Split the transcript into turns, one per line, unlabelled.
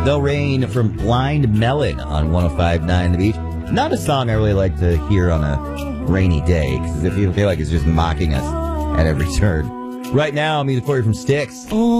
No Rain from Blind Melon on 105.9 The Beach. Not a song I really like to hear on a rainy day, because I feel like it's just mocking us at every turn. Right now, music for you from Styx.